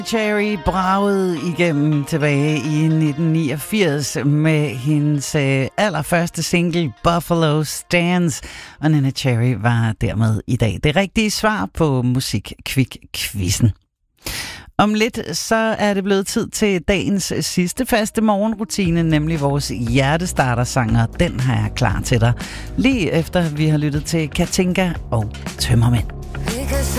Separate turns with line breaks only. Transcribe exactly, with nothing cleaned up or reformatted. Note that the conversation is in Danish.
Cherry bragede igennem tilbage i nitten niogfirs med hendes øh, allerførste single Buffalo Stance, og Neneh Cherry var dermed i dag det rigtige svar på Musik-Kvik-quizzen. Om lidt så er det blevet tid til dagens sidste faste morgenrutine, nemlig vores hjertestartersanger. Den har jeg klar til dig, lige efter vi har lyttet til Katinka og Tømmermænd.